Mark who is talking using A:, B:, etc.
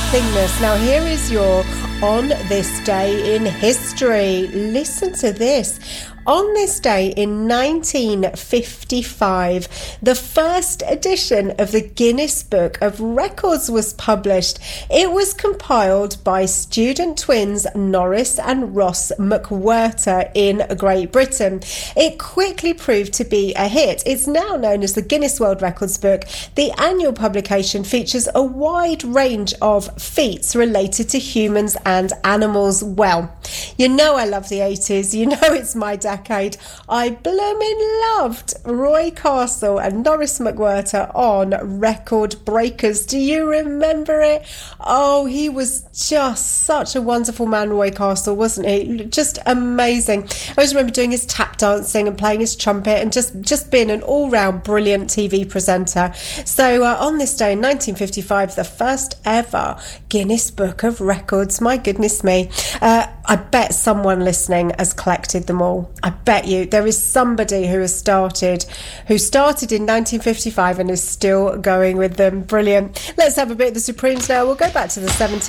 A: nothingness. Now here is your On This Day in History. Listen to this. On this day in 1955, the first edition of the Guinness Book of Records was published. It was compiled by student twins Norris and Ross McWhirter in Great Britain. It quickly proved to be a hit. It's now known as the Guinness World Records Book. The annual publication features a wide range of feats related to humans and animals. Well, you know I love the 80s. You know it's my decade. I blooming loved Roy Castle and Norris McWhirter on Record Breakers. Do you remember it? Oh, he was just such a wonderful man, Roy Castle, wasn't he? Just amazing. I always remember doing his tap dancing and playing his trumpet and just being an all-round brilliant TV presenter. So on this day in 1955, the first ever Guinness Book of Records. My goodness me. I bet someone listening has collected them all. I bet you there is somebody who started in 1955 and is still going with them. Brilliant. Let's have a bit of the Supremes now. We'll go back to the 70s.